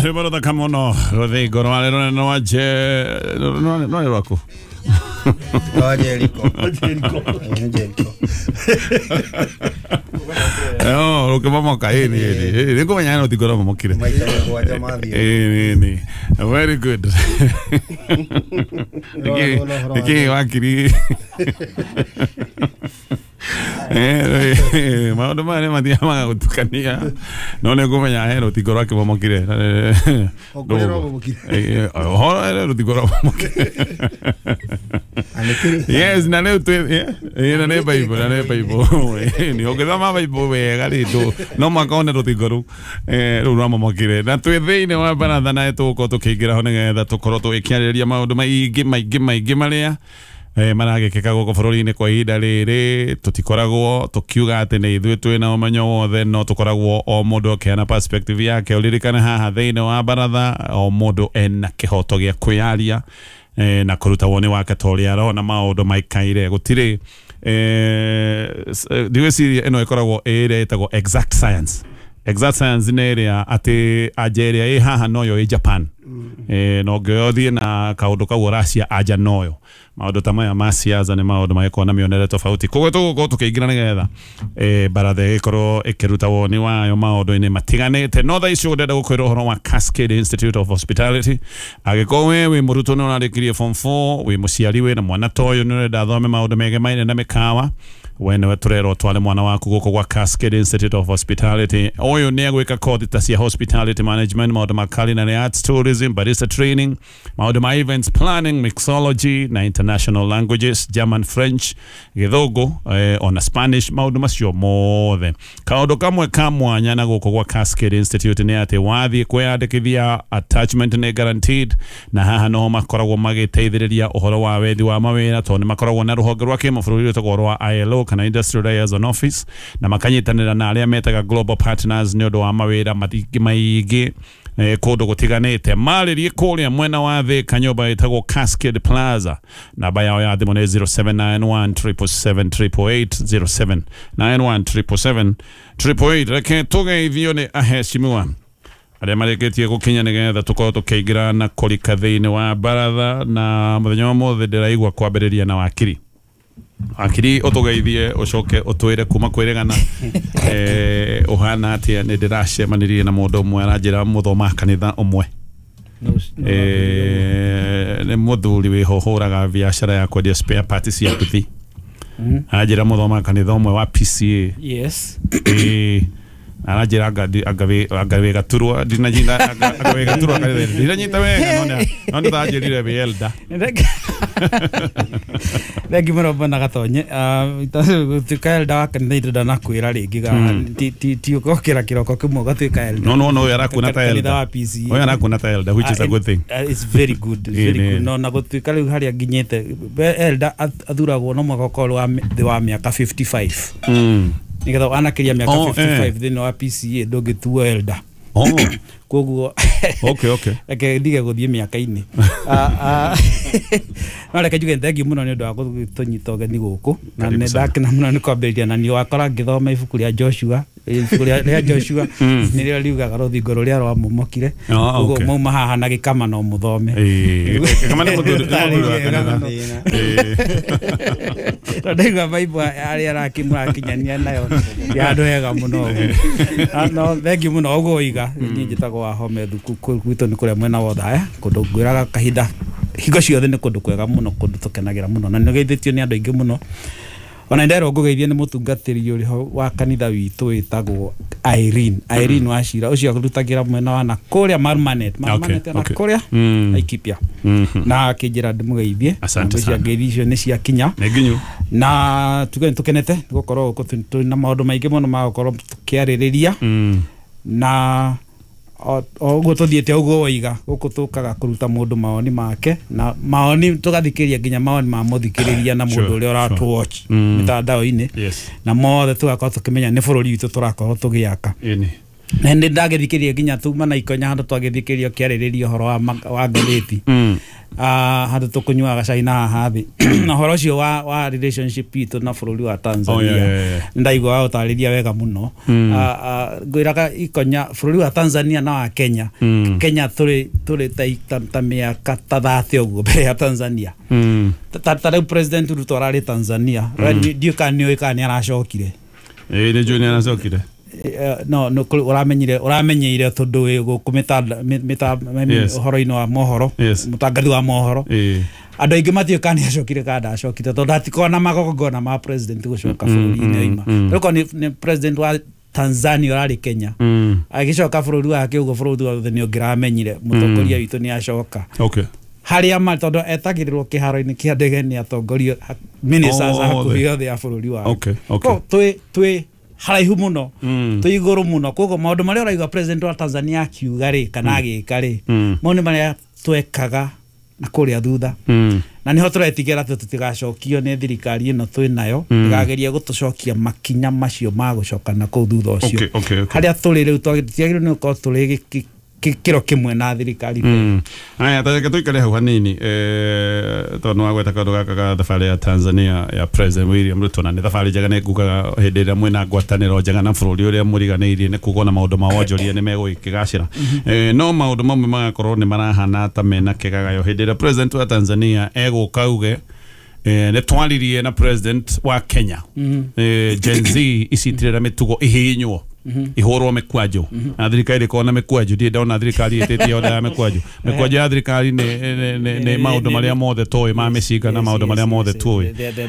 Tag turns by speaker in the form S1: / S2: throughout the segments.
S1: riborota kamono ruthingo rwale no aje no rwako
S2: Jericho.
S1: No, lo que vamos a caer ni como mañana no te corro como quieres. Very good. ¿Qué va a querer? Maodo mane matia manga kutukania none ko manya hero tikoro ke bomo kire ho tikoro bomo kire yes na ne tu na ne baibo ni o ke dama baibo be gali tu no makone tikoro ru ramo mo kire na tu thine wa bana dana eto ko to kigira hone da tokoro to ikiareria maodo mai gimalea marage ke kago ko fororine ko ida rere tutikorago tukiuga ate ne ithuĩ twĩna ũmenyo wothe no tukoragwo o mũndũ akĩana perspective yake ũririkane haha thĩinĩ wa baratha o mũndũ ena kĩhoto gĩa kwĩyaria na kũruta woni wake ta ũrĩa arona maũndũ maikaire gũtirĩ ndigwĩciria ĩno ĩkoragwo ĩrĩa ĩtagwo exact science nĩ ĩrĩa atĩ anja ĩrĩa ĩ haha noyo ĩ Japan no ngĩothiĩ na kaũndũ kau Russia anja noyo maũndũ ta maya ma siasa nĩ maũndũ magĩkorwo na mĩonere tofauti koguo tũgũkorwo tũkĩingĩra nĩgetha baratha ĩgĩkorwo ĩkĩruta woni wayo maũndũ-inĩ matiganĩte no thaa icio ndenda gũkwĩra ũhoro wa Cascade Institute of Hospitality angĩkorwo wĩ mũrutwo nĩ ũrarĩkirie form 4 wĩ mũciari wĩ na mwana ta ũyũ nĩ ũrenda athome maũndũ megemaine na mĩkawa we nĩwe tũrerwo tware mwana waku gũkũ gwa Cascade Institute of Hospitality ũyũ nĩ egwĩka kothi ta cia hospitality management maũndũ ma culinary arts tourism barista training maũndũ ma events planning mixology na international languages German French gĩthũngũ ona Spanish maũndũ macio mothe kaũndũ kamwe ka mwanya na gũkũ gwa Cascade Institute nĩ atĩ wathiĩ kwĩyandĩkithia attachment nĩ guaranteed na haha no makoragwo magĩteithĩrĩria ũhoro wa wethi wa mawĩra tondũ nĩ makoragwo na rũhonge rwa kĩmabũrũri rwĩtagwo rwa ILO kana Industrial Liaison Office na makanyitanĩra na arĩa metaga global partners nĩ ũndũ wa mawĩra maingĩ kũndũ gũtiganĩte marĩrie kũrĩa mwena wa thĩ kanyũmba ĩtagwo Cascade Plaza namba yao ya thimũ nĩ 0791 0791 reke tũgeithio nĩ aheshimiwa arĩa marĩkĩtie gũkinya nĩgetha tũkorwo tũkĩingĩra na kũrika thĩinĩ wa baratha na mũthenya wa mũthĩ ndĩraigua kwambĩrĩria na wakiri ũtũgeithie ũcoke ũtwĩre kuma kwĩrĩgana ũhana atĩa nĩ ndĩracemanirie na mũndũ ũmwe aranjĩra mũthoma kanitha ũmwe nĩ mũthuri wĩho hũraga biacara ya kwendia spare parts cia nduthi aranjĩra mũthoma kanitha ũmwe wa PCA
S3: yes
S1: aranjĩra agawĩ gaturwa agawĩ gaturwa ndinanyita wega no nĩtanjĩrire wĩ elda
S3: Thangi mũno mbona gatonye tuĩka elda wa kanitha itũ ndanakwĩra rĩngĩ ti ũkokĩra kĩroko kĩmwe gatuĩka elda
S1: no ũyũ arakuona ta elda ũyũ arakuona ta elda which is a good thing
S3: it's very good no na gũtuĩka rĩu harĩa nginyĩte elda athuragwo no mwaka ũkorwo thĩ wa mĩaka 55 nigetha wanakĩria mĩaka 55 thĩinĩ wa PCA ndũngĩtuo elda koguo
S1: okay
S3: eke ndige gũthiĩ mĩaka-inĩ no reke njuge thengi mũno nĩ ũndũ wa gũtũnyita ũgeni gũkũ na nĩ ndakena mũno nĩ kwambĩrĩria na nĩ wakora ngĩthoma ibuku rĩa Joshua nĩrĩo riugaga rũthingo rũrĩa rwamomokire koguo mauma haha na gĩkama no mũthome ndaigua Bible arĩa arakĩmũrakinyania nayo handũ hega mũno no thengi mũno ũguo iga niĩ njĩtagwo Wahome thukuru gwitũ nĩ kũrĩa mwena wa Othaya kũndũ ngwĩraga kahinda hingo ciothe nĩ kũndũ kwega mũno kũndũ tũkenagĩra mũno na nĩ geithĩtio nĩ andũ aingĩ mũno ona nderwo ngũgeithie nĩ mũtungatĩri ũrĩ wa kanitha witũ wĩtagwo Irene Wachira ũcio arutagĩra mwena wa nakũrĩa Marmanet na kũrĩa Laikipia na akĩnjĩra ndĩmũgeithie cia ngeithi icio nĩ ciakinya na tũkenete gũkorwo tũrĩ na maũndũ maingĩ mũno ma gũkorwo tũkĩarĩrĩria na oguo tuthiĩte ũguo waiga gũkũ tũkaga kũruta mũndũ maoni make na maoni tũgathikĩria nginya maoni ma mũthikĩrĩria na mũndũ ũrĩa ũratwatch mitandao-inĩ na mothe tũgakorwo tũkĩmenya nĩ bũrũri witũ tũrakorwo tũgĩaka na ndi ndagithikiria nginya tuma na ikonya handu twagithikiria kiariririo horo wa ngatheti handu tukunywa gacai na hathi na horo cio wa relationship itu na bururi wa Tanzania ndaigua utariria wega muno ngwiraga ikonya bururi wa Tanzania na wa Kenya Kenya turi ta miaka ta 30 uguo mbere ya Tanzania ta president Ruto arari Tanzania ndio kanio ikani aracokire
S1: ni junior aracokire
S3: no uramenyeire tondu wi gukumita horo-ini wa mohoro mutangathi wa mohoro andu aingi mathiu kani acokire kada acokire tondu atikona magogona ma president gucoka bururi-ini ima riko ni president wa Tanzania urari Kenya agicoka bururi wake ugo bururi wa thini ngiramenyire mutongoria witu ni acoka haria ma tondu etagirirwo kiharo-ini kia ndege ni atongoria ministers akuhi othe ya bururi wa twi haraihu muno tu iguru muno kogo maundu maria uraiga president wa Tanzania akiuga ri kana agika ri maundu maria twekaga na kuria thutha na niho turetigera tutigacokio ni thirikari ino twinayo tigageria gutucokia makinya macio ma gucoka na kuu thutha ucio haria turi riu twagitiagire ni uko turi kiro kimwe na thirikari
S1: aya ta tuikare hau hanini tondu wagweta kandu gaka ga thabari ya Tanzania ya President William Ruto na ni thabari njega ni kugaga hindi ria mwina ngwataniro njega na bururi uria muriganiirie ni kuga na maundu ma wonjoria ni megwikigacira no maundu mamwe magakorwo ni marahana ta mena kigagayo hindi ria President wa Tanzania egukauge ne twaririe na President wa Kenya Gen Z isitirira mitugo ihinywo ihoro mekwajo na thirikari kona mekwajo ndi ndona thirikari itetie oda mekwajo ya thirikari ne maundu maria mothe toy ma meciga na maundu maria mothe toy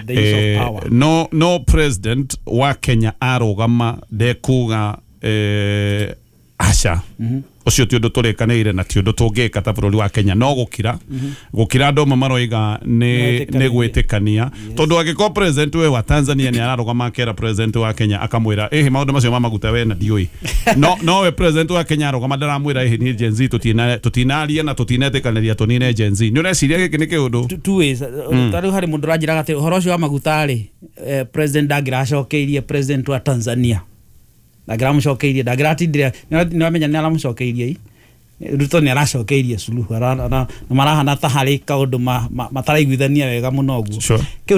S1: no president wa Kenya arogama de kuga asha ucio ti undu turikaniire na ti undu tungika ta bururi wa Kenya no gukira andu maroiga ni gwitikania tondu agiko president we wa Tanzania ni ararugama kera president wa Kenya akamwira maundu macio mamaguta we na dioi no we president wa Kenya arugama ndaramwira ni Gen Z tutinaria na tutinetikaniria tunine Gen Z ni ureciria giki ni kiundu
S3: two ways taru hari mundu ranjira gati horo cio wa maguta ri president ndangiracokeirie president wa Tanzania ndagiramucokeirie ndagiratindire ni wamenya ni aramucokeirie Ruto ni aracokeirie Suluhu na marahana ta hari kaundu mataraiguithania wega muno uguo kiu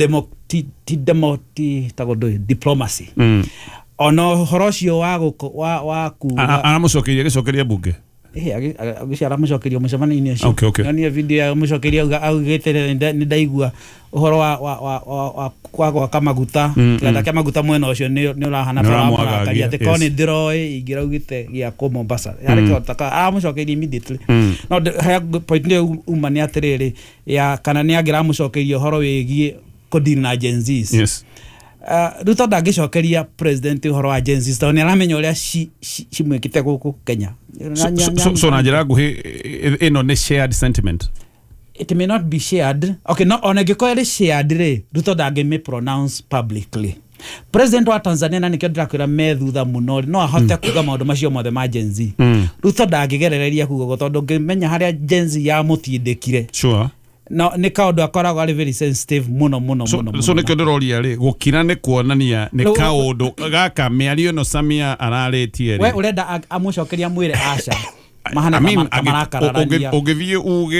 S3: ti diplomacy ono horo cio wa ku
S1: aramucokeirie gicokeria bunge
S3: agiciara mucokerio mucemania-ini ucio ni video ya mucokerio augite ni ndaigua uhoro wa gwaka maguta kenda kia maguta mwena ucio ni urahana barabara ati koni ndiroi ingiraugite gia ku Mombasa yari kotaka mucokerio immediately no point ni uma ni atiriri ya kana ni agira mucokerio uhoro wigie kodini na Gen Zs Ruto ndagicokeria president uhoro wa Gen Zs tondu ni aramenya uria cimwikite guku Kenya
S1: so na njira nguhi ino ni shared sentiment.
S3: It may not be shared. Okay, no, onegiko shared re Ruto ndangime pronounce publicly. President wa Tanzania na nikio ndirakwira methutha muno no ahote kuga maundu macio mothe ma Gen Z. Ruto ndagigerereria kuga tondu ngimenya haria Gen Z ya mutindikire.
S1: Sure.
S3: No ni kaundu akoragwo ari very sensitive muno
S1: so nikio ndiroria ri gukira ni kuonania ni kaundu gaka miario no Samia araritie ri
S3: we urenda amucokeria mwire aca mahana kamarakarararia
S1: ugithie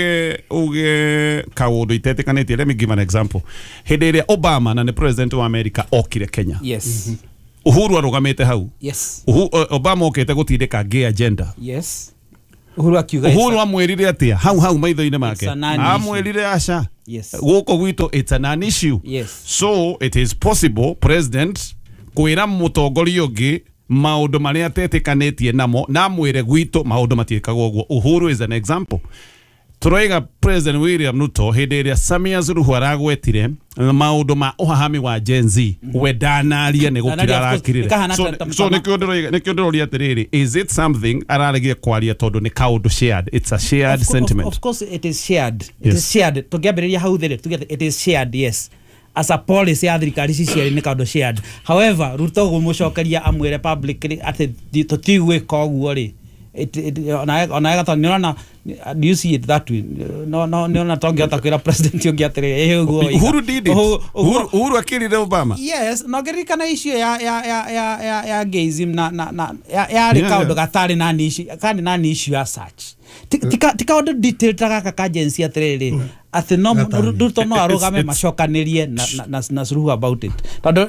S1: uge kaundu itetekanite. Let me give an example. Hindi iria Obama na ni president wa America okire Kenya,
S3: yes,
S1: Uhuru arugamite hau,
S3: yes,
S1: Obama okite gutindika gay agenda,
S3: yes, Uhuru amwirire atia hau maitho-ini make amwirire aca, yes,
S1: guko gwito it's a non issue,
S3: yes.
S1: So it is possible president kwira mutongoria ungi maundu maria atetĩkanĩtie namo na mwire gwito maundu matiĩkaga ũguo. Uhuru is an example. Turoiga President William Ruto hindi iria Samia Suluhu aragwetire maundu ma uhahami wa Gen Z we ndanaria ni gukira arakirire. So nikio ndiroria atiriri, is it something araregire kwaria tondu ni kaundu shared? It's a shared sentiment.
S3: Of course it is shared. It is shared. Tugiambiriria hau thiri it is shared, yes. As a policy ya thirikari ciciari ni kaundu shared. However, Ruto gumucokeria amwire publicly ati tutigwika uguo ri ona ega to niona do you see it that way no niona tonge atakwira president yongi atere uguo
S1: Uhuru did it Uhuru akirire Obama
S3: yes no gerikana issue ya gayism na ya record gatari na issue as such tika odo detail taka ka agency atere ati no ruto no arogame macokanirie na suru about it tondu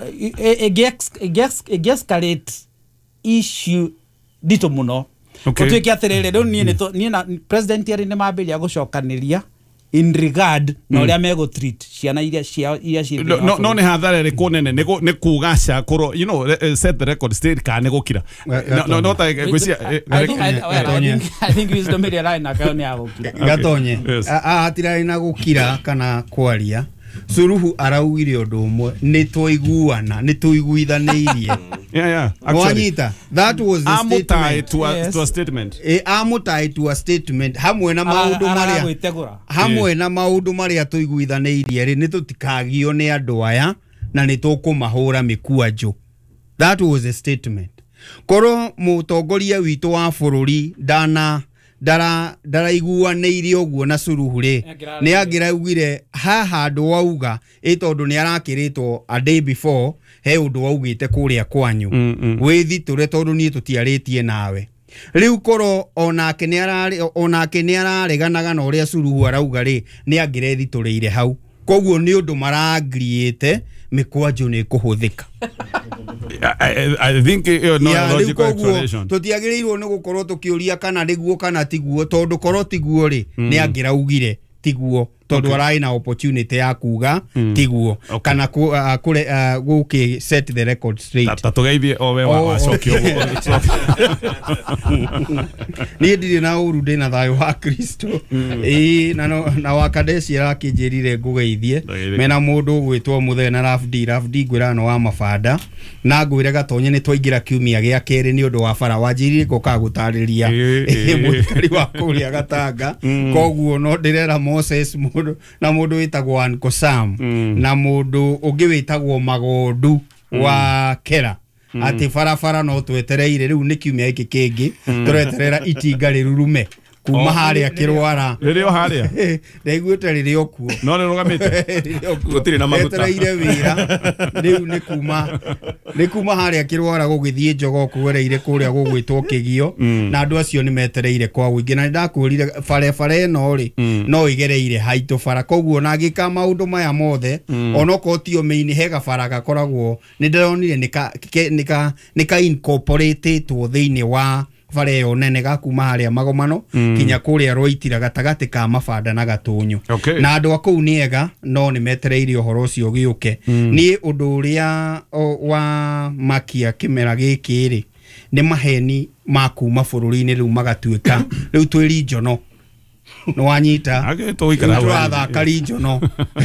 S3: escalate issue dito muno Otuiki atirere ndo ni na president yari ne maberia gucokaniria in regard no ria mego treat ciana iria
S1: no ne hatharere kunene ne kugaca kuro you know set the record straight ka ne gukira no ta gwisia
S3: I think wisdom area line na kaone agukira
S2: gatonye atira na gukira kana kwaria Suruhu araugire undu umwe ni twaiguana ni tuiguithaneirie
S1: yeah
S2: actually that was the statement
S1: to a statement
S2: amutai to a statement hamwe na maundu maria tuiguithaneirie ri ni tutikagio ni andu aya na ni tukumahura mikuanjo that was a statement koro mutongoria witu wa bururi dara iguaneirie uguo na Suruhu ri ni angiraugire haha andu wauga itondu ni arakiritwo a day before he undu waugite kuria kwanyu withiture tondu ni tutiaritie nawe riu koro onake ni arareganaga na uria Suruhu arauga ri ni angirethitureire hau koguo ni undu maragriete mikwanjo ni kuhuthika
S1: I think no logical explanation
S2: tutiagirirwo ni gukorwo tukiuria kana riguo kana tiguo tondu korwo tiguo ri ni angiraugire tiguo tondu arai na opportunity ya kuga tiguo kana guki set the record straight
S1: tatugeithie owe wa cokio
S2: ni ndiri na uru ndina thayo wa Kristo na wakadeci arakijirire ngugeithie mena mundu gwitwo Muthena Rafdi ngwira no wa mabanda na ngwire gatonye ni twaingira kiumia gia keri ni undu wa bara wanjirire goka gutariria muikari wa kuria Gatanga koguo no ndirera Moses mundu witagwo Uncle Sam na mundu ungi witagwo Magondu wa Kera ati farafara no twetereire riu ni kiumia iki kingi tureterera itinga rirurume kuma haria kirwara
S1: ririo haria
S2: ndaiguite ririo kuo
S1: no ni rugamite gutiri na maguta
S2: twetereire wira riu ni kuma haria kirwara gugithie njogo kuwereire kuria gugwitwo Kigio na andu acio ni metereire kwa wingi na ndakurire fare no ri no igereire haitu fara koguo na ngika maundu maya mothe onoko tio meini hega fara gakoragwo ni ndironire nika incorporated to thiini wa fare yo nene gakuma haria magomano kinya kuria roitira gatagati ka mabanda na gatunyu na andu akuu niega no ni metereire uhoro ucio giuke ni undu uria wa makia kimera giki ri ni maheni makuma bururi-ini riu magatuika riu twiri njono no wanyita
S1: agitoikara
S2: twa karinjo no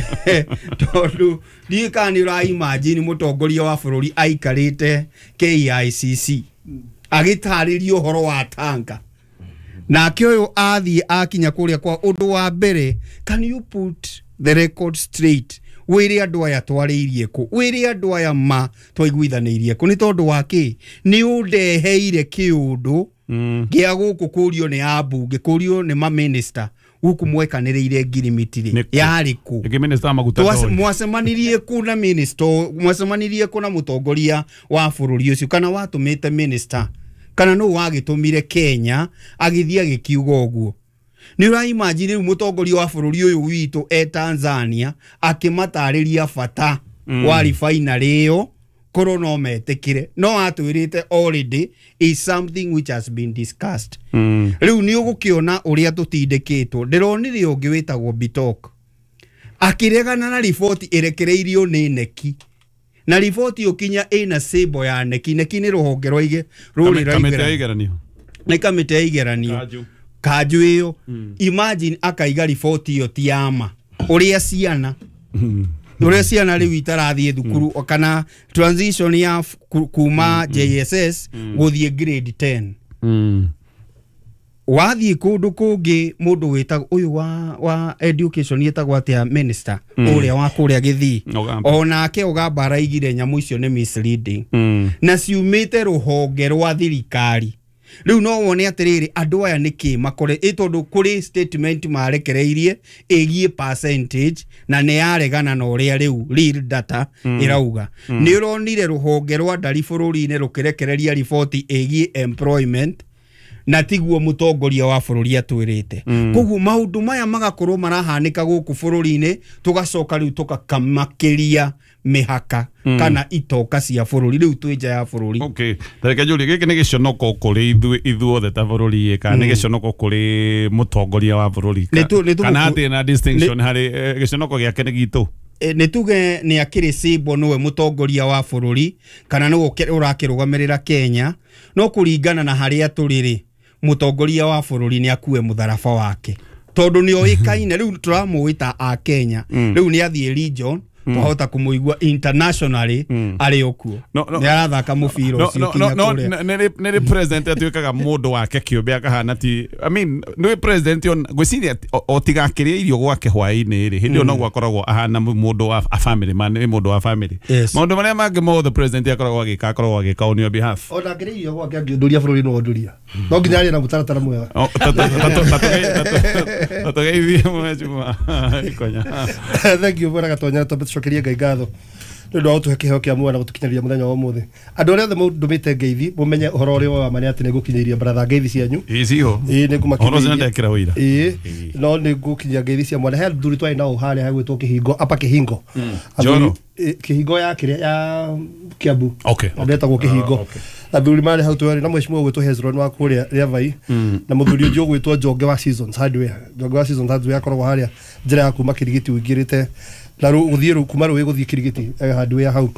S2: tondu ndikani ra imagine mutongoria wa bururi aikarite KICC agitaririo uhoro wa Tanga na kioyo athi akinya kuria kwa undu wa mbere can you put the record straight wiri andu aya twariirie ku wiri andu aya ma twaiguithaneirie ku ni tondu waki ni undeheire kiundu gia guku kurio ni abunge kurio ni ma minister guku mwekaniriire ngirimiti yari ku
S1: minister maguta
S2: mwasemanirie ku na minister mwasemanirie ku na mutongoria wa bururi ucio kana watumite minister kana no wagitumire Kenya agithia gikiugo guo ni ura imagine mutongoria wa bururi uyu witu Tanzania akimatariria fata wa refinery yo korono metekire no atwirite already is something which has been discussed riu ni ugukiona uria tutindikitwo ndironire ungi witagwo Bitok akiregana na report irekereirio ni neki na report ukinya ina sebo ya neki ni ruhonge rwaige ruri
S1: raigeranio
S2: ni kamite ya igeranio kaju iyo imagine akaiga report iyo tiama uria ciana riu itarathie thukuru kana transition ya kuma JSS guthie grade 10 wathie kundu kungi mundu wita uyu wa education yetagwo atia minister uria wa kuria Githii onake ugamba raigire nyamu icio ni misleading na ciumite ruhonge rwa thirikari riu no wone atiriri andu aya niki makore itondu kuri statement marekereirie egie percentage na ne yaregana na uria riu real data irauga ni uronire ruhonge rwa ndari bururi-ini rukirekereria riboti egie employment na tiguo mutongoria wa bururi atwirite koguo maundu maya magakorwo marahanika guku bururi-ini tugacoka riu tukakamakiria mihaka kana itoka cia bururi riu twija ya bururi.
S1: Okay, tareka juri giki ni giconoko kuri ithuothe ta bururi kana ni giconoko kuri mutongoria wa bururi kana ati na distinction hari giconoko giake ni gitu
S2: nituge ni akiri Simbo nowe mutongoria wa bururi kana no urakirugamirira Kenya no kuringana na haria turiri mutongoria wa bururi ni akue mutharaba wake tondu ni oikaine riu turamuita a Kenya riu ni athie region twahota kumuigua internationally ari okuo ni arathaka mubira ucio kinya kuria
S1: ni president atuikaga mundu wake kiumbe akahana ti I mean ni president on gwiciria otigakiria irio gwake hwaini ri hindi no gwakoragwo ahana mundu wa a family man ni mundu wa family mundu maria mangi the president akoragwo agika on your behalf
S4: ona ngiria irio gwake angiondoria bururi no ondoria no nginya ari na mutaratara mwega
S1: tatogeithie mwejuma ikonya.
S4: Thank you bora gatonya tũcokerie Ngai ngatho nĩ ũndũ wa gũtũhe kĩheo kĩa muoyo na gũtũkinyĩria mũthenya wa ũmũthĩ. Andũ arĩa othe mũndũmĩte ngeithi mũmenye ũhoro ũrĩa wa mane atĩ nĩ ngũkinyĩria brother ngeithi cianyu.
S1: Icio.
S4: Nĩ ngũmakinyĩria.
S1: Ndekĩra ũira.
S4: No nĩ ngũkinyĩria ngeithi cia mwana. He thuri twari nao harĩa hagwĩtwo Kĩhingo apa Kĩhingo.
S1: Njoro.
S4: Kĩhingo ya kĩrĩa ya Kiambu.
S1: Okay.
S4: Ndetagwo Kĩhingo. Athuri mari hau twari na mheshimiwa gwĩtwo Hezron wa kũrĩa Riavai na mũthuri ũngĩ gwĩtwo Njonge wa Seasons Hardware. Njonge wa Seasons Hardware akoragwo harĩa njĩra ya kuma Kirigiti ũingĩrĩte na guthie kuma rũĩ guthie Kirigiti Hardware hau.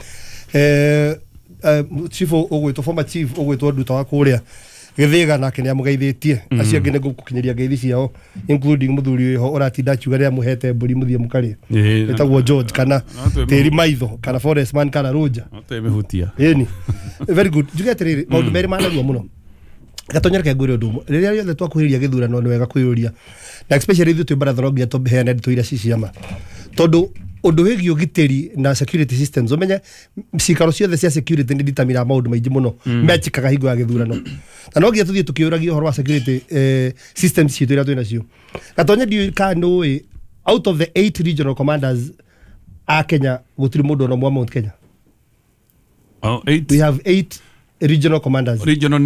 S4: Chief ogwĩtwo former chief ogwĩtwo Nduta wa kũrĩa Gĩthĩga nake nĩ amũgeithĩtie acio angĩ nĩ ngũkinyĩria ngeithi ciao including mũthuri ũyũ ũratinda akiuga rĩrĩa mũhete mbũri mũthie mũkarĩ etagwo George kana Tĩri Maitho kana Forest Man kana Roger
S1: atemihutia
S4: ĩni very good njugete rĩrĩ maũndũ merĩ managua mũno gatonyereke ngwĩre ũndũ ũmwe rĩrĩa rĩothe twakuhĩrĩria gĩthurano nĩ wega kwĩyũria na especially ithuĩ twĩ Marathon nginya tũheane nditũ iria ciciama tondu undu wĩgiĩ ũgitĩri na security systems umenye cikaro ciothe cia security nĩ ditamina maũndũ maingĩ mũno mekikaga hingo ya gĩthurano na no nginya tũthiĩ tũkĩũragia ũhoro wa security systems citũ iria twĩ nacio gatonya ndiũ ka nũĩ out of the 8 regional commanders a Kenya gũtirĩ mũndũ ona mwa Mount Kenya.
S1: 8
S4: we have 8 regional commanders.
S1: Regional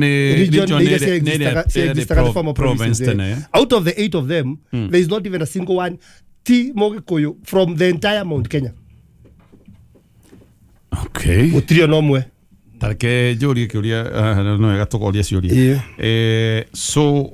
S1: province.
S4: Out of the 8 of them, there is not even a single one T Mogikuyu from the entire Mount Kenya.
S1: Okay.
S4: Utrio no mwe.
S1: Tareke jori kiuria no wega tukoria ciuria. So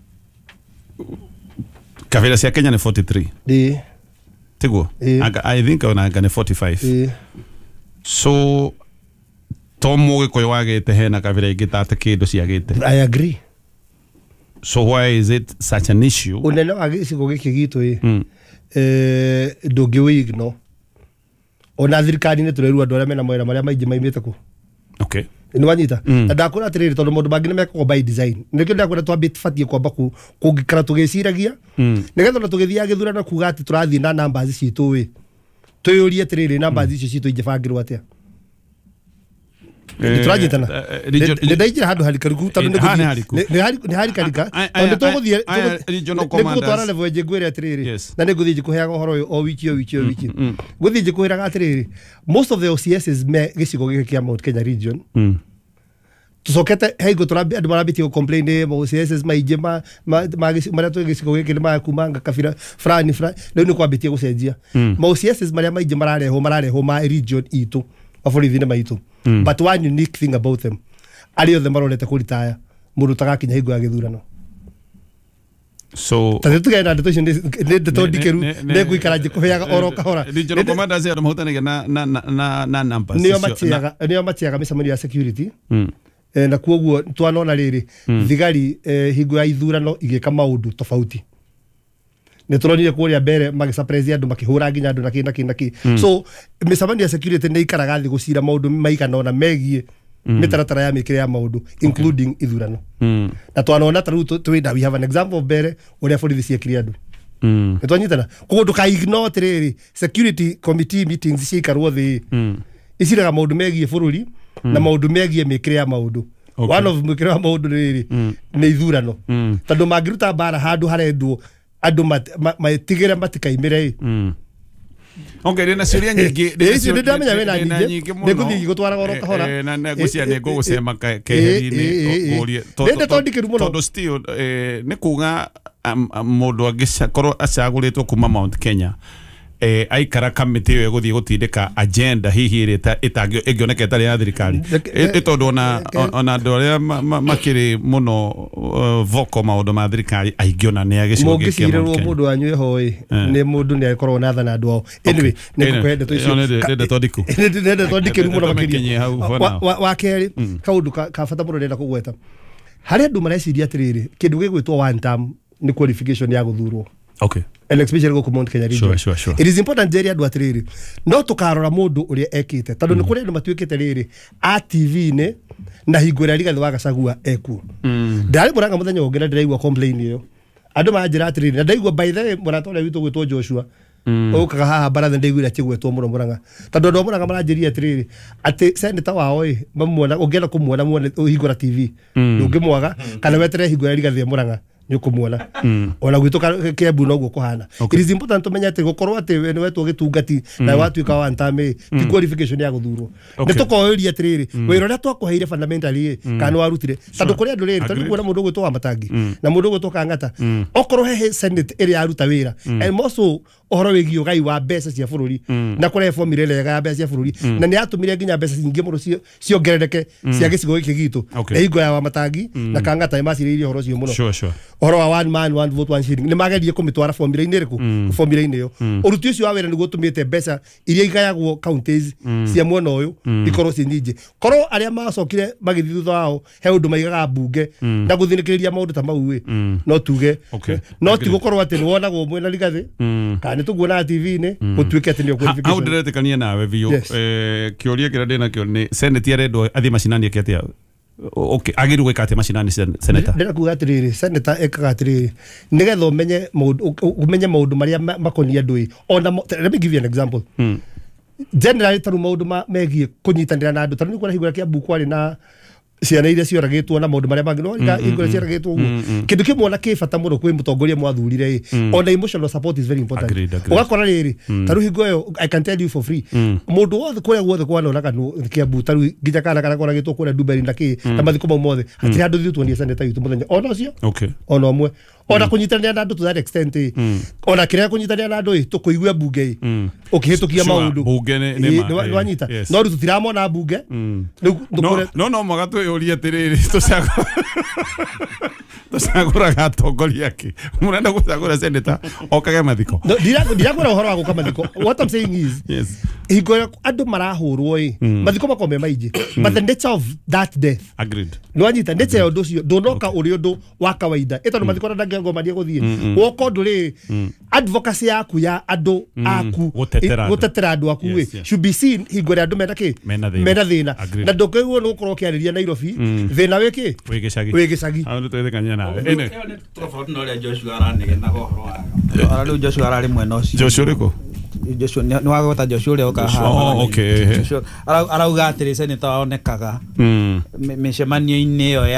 S1: kavera cia Kenya ni 43. Tiguo. I think ona ngane 45. So Tomo Gikuyu wagite hena kavira ingĩ kindu ciagite.
S4: I agree.
S1: So why is it such an issue?
S4: Unene wa gĩcigo gĩkĩ gitu ndũngĩwĩigno. Ona thirikari-inĩ tũreru andũ arĩa mena mawĩra marĩa maingĩ maimĩte ku.
S1: Okay.
S4: Nĩ wanyita. Na ndakwĩra atĩrĩrĩ tondũ maũndũ mangĩ nĩ mekagwo by design. Nĩkĩo ndakwĩra twambĩtie kwamba kũngĩkara tũgĩciragia. Nĩgetha ona tũgĩthiaga gĩthurano kuga atĩ tũrathiĩ na numbers citũ twĩyũrie atĩrĩrĩ numbers icio citũ ingĩbangĩrwo atĩa. Trajitana. Ndaijira handu harikariku tondu nĩ harikarika tondu tũgũthiĩ
S1: regional commanders
S4: nĩgũtwara level njĩngwĩre atĩrĩrĩ na nĩngũthiĩ njĩkũheaga ũhoro ũyũ o wiki ngũthiĩ njĩkũhĩraga atĩrĩrĩ most of the OCSs me gĩcigo gĩkĩ kĩa Mount Kenya region tũcokete heingo andũ marambĩtie complain OCSs maingĩ marĩa twĩ gĩcigo gĩkĩ nĩ makumanga kabira fulani rĩu nĩ kwambĩtie gũcenjia OCSs marĩa maingĩ mararehwo ma region itũ mabũrũri-inĩ maitũ. But one unique thing about them arĩ othe marorete kũritaya mũndũ tagakinya hingo ya gĩthurano.
S1: So
S4: tatu tugenda ndeto icio nĩ ndeto ndikeru nĩ ngũikara njĩkũheaga oro kahora.
S1: Regional commanders arĩa mahutanagia na numbers
S4: nĩo matiaga mĩcemanio ya security na kuoguo twanona rĩrĩ thigari hingo ya ithurano igĩka maũndũ tofauti. Nĩ tũronire kũrĩa mbere magĩsurprise andũ makĩhũra nginya andũ na kĩ. So mĩcemanio ya security nĩ ikaraga thĩ gũcira maũndũ maigana ona megiĩ mĩtaratara ya mĩkĩre ya maũndũ including ithurano. Na twanona ta rĩu twĩna we have an example mbere ũrĩa borithi ciekire andũ. Nĩ twanyitana koguo ndũka-ignore atĩrĩrĩ security committee meetings ciaikarwo thĩ iciraga maũndũ megiĩ bũrũri na maũndũ megiĩ mĩkĩre ya maũndũ
S1: Okay.
S4: One of mwikire wa maundu riri ni ithurano tondu mangiruta bara handu harendwo andu matigire matikaimire
S1: Okay, rena ciuria nyingi
S4: icio ndamenya wena nyingi niguthi gutwara goro kahora
S1: na gucia ne gugusema keheri-ini urie tondu still ni kuga mundu angikorwo acaguritwo kuma Mount Kenya aikara kamiti yo guthii gutindika agenda hihi ingioneka itari ya thirikari itondu ona ndoria makiri muno voko maundu ma thirikari aingiona ni agicungi
S4: mungicirwo mundu anywe hoi ni mundu ni akorwo na thana andu ao anyway ni kukwende tuicio
S1: ndende tondiku
S4: ndende tondikiru muno makiria wa keri kaundu ka fata muno ndenda kugweta hari andu mareciria atiriri kindu gigwitwo one term ni qualification ya guthurwo.
S1: Okay.
S4: And especially go Mount Kenya region.
S1: Sure.
S4: It is important area andu atiriri no tukarora mundu uria ekite tondu ni kuri andu matuikite riri a TV ne na hingura riga thwa gacagua eku ndari muranga muthenya ungi na ndiraigua complain iyo andu manjira atiriri na ndaigua by the way muratore witu gwitwo Joshua ukaga haha barathe ndaigwira kigwetwo muno muranga tondu ndo muranga maranjiria atiriri ati senator wao mamwona ungienda kumwona muone hingura TV ndungimwaga kana wetere hingura riga thia muranga ni kumuona ona gwituka Kiambu no gukuhana. It is important to menya ati gukorwo ati we wetwo gitungati na watuika wa ntame ti qualification ya guthurwo ni tukoiria atiriri wira ria twakuheire fundamentally kana warutire tondu kuri andu riri tondu kuona mundu gwitwo wa Matangi na mundu gwitwo Kang'ata okorwo he senate iri aruta wira and also ohoro wigio gai wa mbeca cia bururi na kure formula lega ya mbeca cia bururi na ni atumire nginya mbeca nyingi muno ciongerereke cia gicigo giki gitu na hingo ya wa Matangi na Kang'ata maciriirie ohoro cio muno ohoro wa one man one vote one shilling ni magerie kumitwara formula-ini riku formula-ini yo uruti ucio wa wira ni gutumite mbeca iria igayagwo counties cia mwena uyu ikorwo ci nyingi korwo aria macokire magithii thutha wao he undu maigaga bunge na guthinikiriria maundu ta mau no tuge no ti gukorwo ati ni wonagwo mwena Rigathi kana tuguona TV-ini gutuike ati ni qualification
S1: au ndiretikania nawe biu kiuria kira ndina kio ni senate arendwo athi macinani atia okay agiru gwika ati macinani senator ndira kuga atiriri senator ekaga atiriri nigetha umenye maundu maria makonia ndui ona let me give you an example generally taru maundu megie kunyitanira na andu taru ni kuna higura Kiambu kwari na ciana iria cioragitwo na maundu maria mangi no igura cioragitwo uguo kindu kimwe na kibata muno kwi mutongoria mwathurire ona emotional support is very important ugakora riri taru hingo yo I can tell you for free mundu wothe kuria guothe kwana ona kanu Kiambu taru nginya kana koragitwo kuria Dubai na ki na mathiko mau mothe atiri andu thitu ni senator yitu muthenya ona ucio ona umwe ona kunyitanira na andu to that extent ona kiria kunyitanira na andu tukuigua bunge ukihitukia maundu bunge ni wanyita no ru tutiramona bunge no magatu uria atiriri tucagura gatongoria ki murenda gucagura senator okage mathiko
S4: ndirakwira uhoro wa guka mathiko what I'm saying is yes igora andu marahurwo mathiko makome maingi but the nature of that death
S1: agreed
S4: no anyita nature ya undu ucio ndonoka uri undu wa kawaida etondu mathiko ndangengo madia guthie woko nduri advocacy yaku ya andu aku gutetera andu aku should be seen igora andu mena thina na ndokeguo no gukorwo kiariria Nairobi thina wiki wigicagi
S1: andu twethekanya nawe
S3: ene tofauti na ule Joshua aranegena gohoro wa ara Joshua arari mwena ucio
S1: Joshua riko
S3: Joshua ni wagota Joshua ule okaha
S1: okay
S3: arauga atiri senator onekaga micemanio-ini yo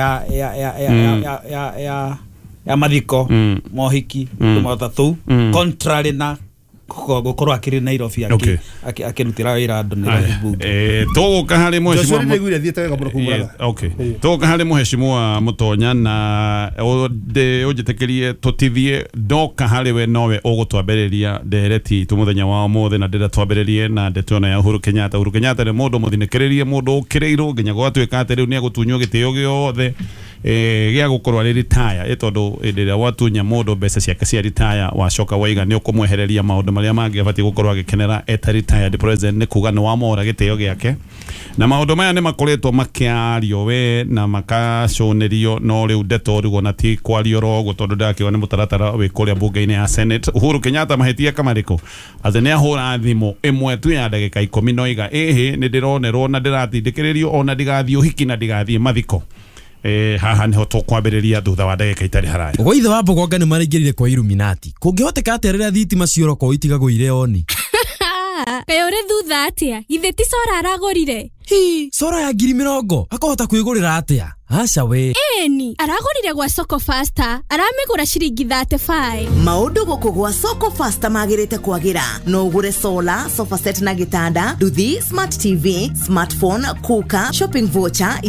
S3: ya mathiko mohiki tumathatu contrary na gukorwo akiri Nairobi akirutira wira andu Nairobi bunge
S1: tuguka hari mheshimiwa
S4: Joshua niguire thiete wega muno kumuraga
S1: tuguka hari mheshimiwa Mutonya na ujitekerie tutithie ndoka hari we nowe ugutwambiriria ndereti tumuthenya wa mothe na ndira twambiririe na ndetona ya Uhuru Kenyatta ni mundu muthinikiririe mundu ukireirwo nginya gwatuika ati riu ni agutunywo gitio giothe gia gukorwo ari retire etondu ndira watunya mundu mbeca ciake cia retire wacoka waiga ni ukumwehereria maundu maria mangi abati gukorwo agikenera eta retired president ni kuga ni wamora gitio giake na maundu maya ni makoretwo makiario we na makaconerio no riu ndeto riu na ti kwario rogo tondu ndakiwa ni mutaratara we kuria bunge-ini ya Senate Uhuru Kenyatta mahetia kamariko azene ahura thimu imwe tu ya ndagika 10 noiga ni ndironerwo na ndiratindikiririo ona ndigathio hiki na ndigathie mathiko haha niho tukwambiriria thutha wa ndagika itari haraya
S5: go ithe wa Bogonga ni maraingirire kwa Illuminati kungihoteka aterera thitima cioroko itiga guire oni
S6: kayo ri thutha atia ithe ti sora aragorire
S5: Hi, sora ya 20,000 akahota kwigurira atia? Aca we.
S6: Eni, aragurire gwa Soko Faster, aramigura ciringi 35.
S7: Maundu guku gwa Soko Faster magirite kwagira. No ugure solar, sofa set na gitanda, nduthi, smart TV, smartphone, kuka, shopping voucher,